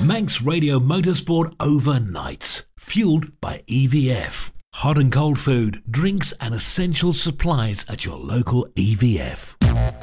Manx Radio Motorsport Overnights, fueled by EVF. Hot and cold food, drinks and essential supplies at your local EVF.